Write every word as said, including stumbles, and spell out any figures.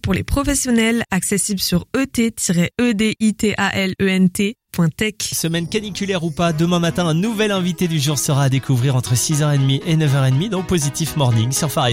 pour les professionnels, accessible sur e t tiret e d i t a l e n t point tech. Semaine caniculaire ou pas, demain matin, un nouvel invité du jour sera à découvrir entre six heures trente et neuf heures trente dans Positif Morning sur Phare F M.